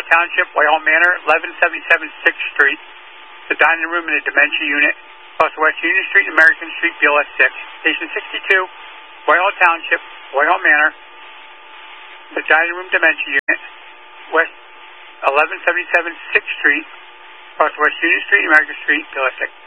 Township, Whitehall Manor, 1177 6th Street. The dining room and the dementia unit, across West Union Street, American Street, BLS 6. Station 62, Whitehall Township, Whitehall Manor, the dining room dementia unit, West 1177 6th Street, across West Union Street, American Street, BLS 6.